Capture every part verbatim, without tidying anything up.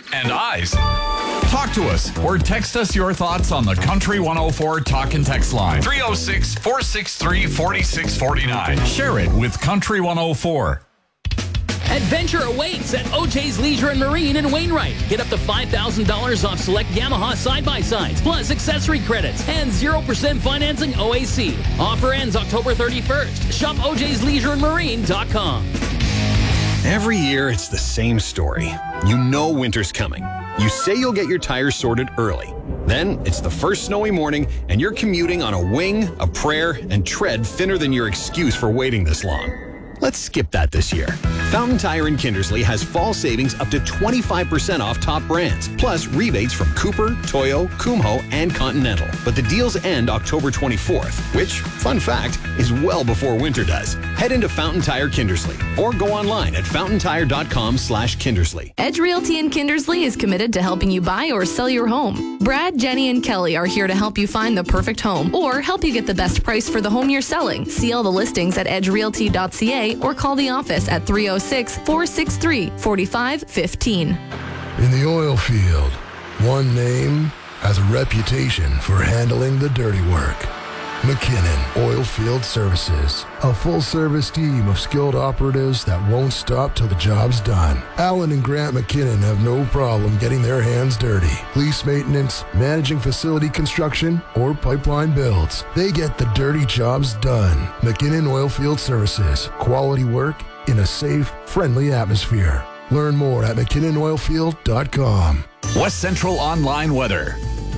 and eyes. Talk to us or text us your thoughts on the Country one oh four Talk and Text line. three oh six, four six three, four six four nine. Share it with Country one oh four. Adventure awaits at O J's Leisure and Marine in Wainwright. Get up to five thousand dollars off select Yamaha side-by-sides, plus accessory credits, and zero percent financing O A C. Offer ends October thirty-first. Shop O J's Leisure and Marine dot com. Every year, it's the same story. You know winter's coming. You say you'll get your tires sorted early. Then, it's the first snowy morning, and you're commuting on a wing, a prayer, and tread thinner than your excuse for waiting this long. Let's skip that this year. Fountain Tire in Kindersley has fall savings up to twenty-five percent off top brands, plus rebates from Cooper, Toyo, Kumho, and Continental. But the deals end October twenty-fourth, which, fun fact, is well before winter does. Head into Fountain Tire Kindersley or go online at fountain tire dot com slash Kindersley. Edge Realty in Kindersley is committed to helping you buy or sell your home. Brad, Jenny, and Kelly are here to help you find the perfect home or help you get the best price for the home you're selling. See all the listings at edge realty dot c a or call the office at three oh six, four six three, four five one five. In the oil field, one name has a reputation for handling the dirty work. McKinnon Oilfield Services, a full-service team of skilled operatives that won't stop till the job's done. Alan and Grant McKinnon have no problem getting their hands dirty. Lease maintenance, managing facility construction, or pipeline builds. They get the dirty jobs done. McKinnon Oilfield Services, quality work in a safe, friendly atmosphere. Learn more at mckinnon oilfield dot com. West Central Online Weather.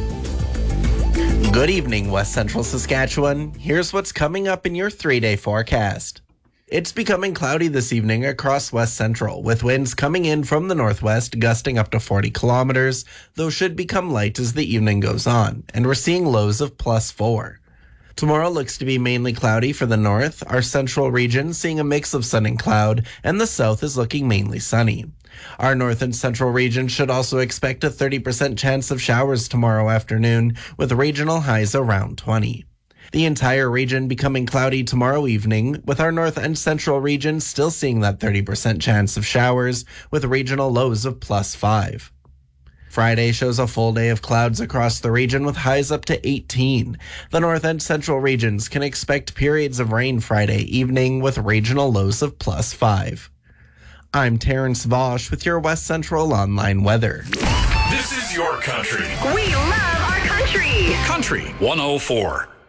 Good evening, West Central Saskatchewan. Here's what's coming up in your three-day forecast. It's becoming cloudy this evening across West Central, with winds coming in from the northwest, gusting up to forty kilometers, though should become light as the evening goes on, and we're seeing lows of plus four. Tomorrow looks to be mainly cloudy for the north, our central region seeing a mix of sun and cloud, and the south is looking mainly sunny. Our north and central region should also expect a thirty percent chance of showers tomorrow afternoon, with regional highs around twenty. The entire region becoming cloudy tomorrow evening, with our north and central region still seeing that thirty percent chance of showers, with regional lows of plus five. Friday shows a full day of clouds across the region with highs up to eighteen. The north and central regions can expect periods of rain Friday evening with regional lows of plus five. I'm Terrence Vosch with your West Central Online Weather. This is your country. We love our country. Country one oh four.